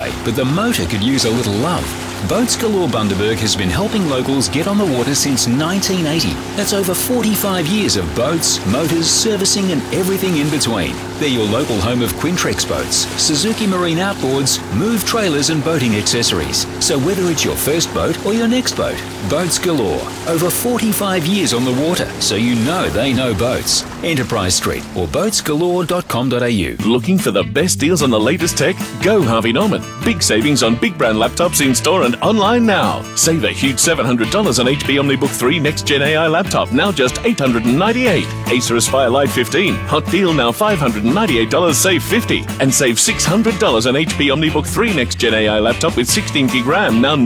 great, but the motor could use a little love. Boats Galore Bundaberg has been helping locals get on the water since 1980. That's over 45 years of boats, motors, servicing and everything in between. They're your local home of Quintrex boats, Suzuki Marine outboards, Move trailers and boating accessories. So whether it's your first boat or your next boat, Boats Galore. Over 45 years on the water, so you know they know boats. Enterprise Street or boatsgalore.com.au. Looking for the best deals on the latest tech? Go Harvey Norman. Big savings on big brand laptops in store and online now. Save a huge $700 on HP OmniBook 3 Next Gen AI laptop, now just $898. Acer Aspire Lite 15, hot deal now $598, save $50. And save $600 on HP OmniBook 3 Next Gen AI laptop with 16 gig RAM, now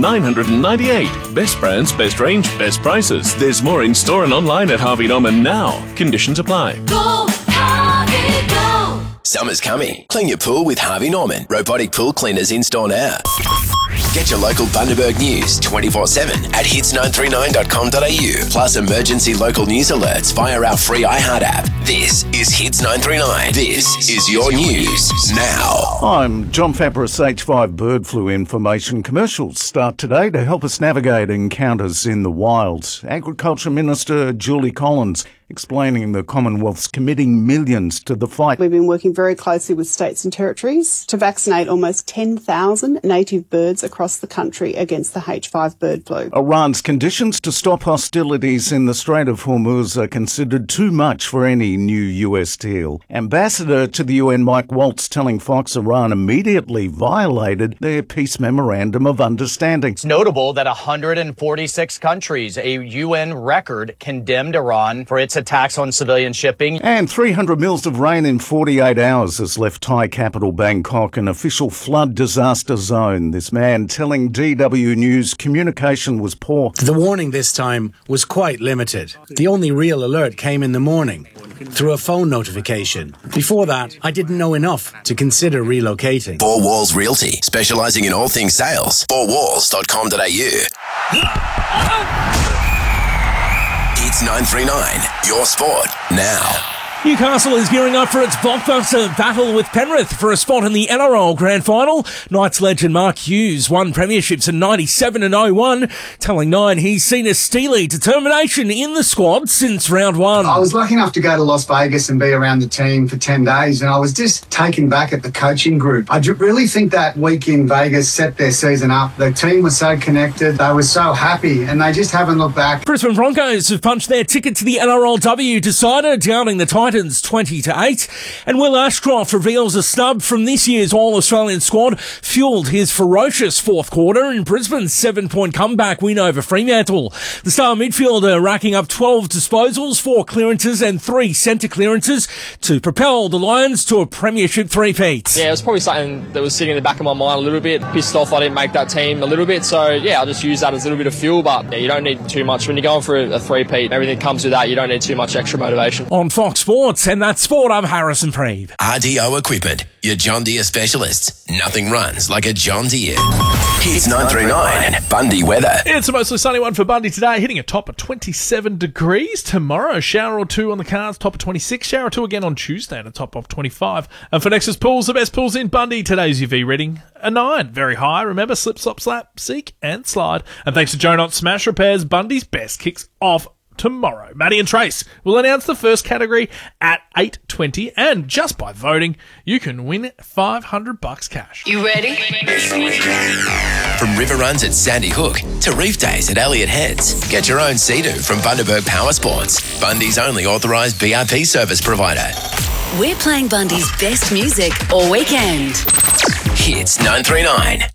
$998. Best brands, best range, best prices. There's more in store and online at Harvey Norman now. Conditions apply. Go, Harvey, go! Summer's coming. Clean your pool with Harvey Norman. Robotic pool cleaners in store now. Get your local Bundaberg news 24/7 at hits939.com.au. Plus emergency local news alerts via our free iHeart app. This is Hits 939. This is your news now. I'm John Fabris. H5 bird flu information. Commercials start today to help us navigate encounters in the wild. Agriculture Minister Julie Collins explaining the Commonwealth's committing millions to the fight. We've been working very closely with states and territories to vaccinate almost 10,000 native birds across the country against the H5 bird flu. Iran's conditions to stop hostilities in the Strait of Hormuz are considered too much for any new US deal. Ambassador to the UN Mike Waltz telling Fox Iran immediately violated their peace memorandum of understanding. It's notable that 146 countries, a UN record, condemned Iran for its attacks on civilian shipping. And 300 mils of rain in 48 hours has left Thai capital Bangkok an official flood disaster zone. This man telling DW News communication was poor. The warning this time was quite limited. The only real alert came in the morning through a phone notification. Before that, I didn't know enough to consider relocating. Four Walls Realty, specialising in all things sales. fourwalls.com.au. Hits 939, your sport now. Newcastle is gearing up for its blockbuster battle with Penrith for a spot in the NRL Grand Final. Knights legend Mark Hughes won premierships in 97 and 01, telling Nine he's seen a steely determination in the squad since round one. I was lucky enough to go to Las Vegas and be around the team for 10 days, and I was just taken back at the coaching group. I really think that week in Vegas set their season up. The team was so connected, they were so happy, and they just haven't looked back. Brisbane Broncos have punched their ticket to the NRLW decider, downing the Titans 20-8, and Will Ashcroft reveals a snub from this year's All-Australian squad fueled his ferocious fourth quarter in Brisbane's 7-point comeback win over Fremantle. The star midfielder racking up 12 disposals, 4 clearances and 3 centre clearances to propel the Lions to a premiership three-peat. Yeah, it was probably something that was sitting in the back of my mind a little bit. Pissed off I didn't make that team a little bit, so yeah, I'll just use that as a little bit of fuel, but yeah, you don't need too much. When you're going for a three-peat, everything comes with that, you don't need too much extra motivation. On Fox Sports, and that's sport, I'm Harrison Preeve. RDO Equipment, your John Deere specialists. Nothing runs like a John Deere. Hits 939, Bundy weather. It's a mostly sunny one for Bundy today, hitting a top of 27 degrees. Tomorrow, shower or two on the cards, top of 26. Shower or two again on Tuesday at a top of 25. And for Nexus Pools, the best pools in Bundy, today's UV reading a 9. Very high. Remember, slip, slop, slap, seek and slide. And thanks to Joe Knott Smash Repairs, Bundy's best kicks off tomorrow. Maddie and Trace will announce the first category at 8:20, and just by voting, you can win $500 cash. You ready? From river runs at Sandy Hook to reef days at Elliott Heads, get your own Sea-Doo from Bundaberg Power Sports, Bundy's only authorised BRP service provider. We're playing Bundy's best music all weekend. Hits 939.